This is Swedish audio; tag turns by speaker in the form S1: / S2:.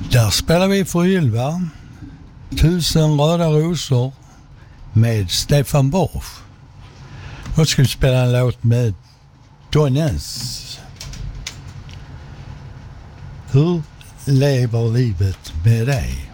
S1: Där spelar vi för Ylva 1000 röda rosor med Stefan Borsch. Och ska vi spela en låt med Donnes. Hur lever livet med dig?